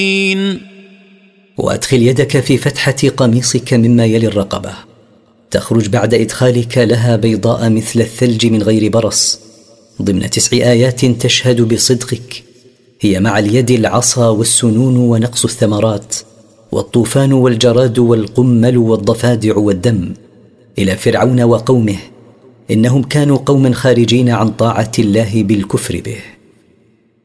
وأدخل يدك في فتحة قميصك مما يلي الرقبة، تخرج بعد إدخالك لها بيضاء مثل الثلج من غير برص، ضمن 9 آيات تشهد بصدقك، هي مع اليد العصا والسنون ونقص الثمرات والطوفان والجراد والقمل والضفادع والدم، إلى فرعون وقومه، إنهم كانوا قوما خارجين عن طاعة الله بالكفر به.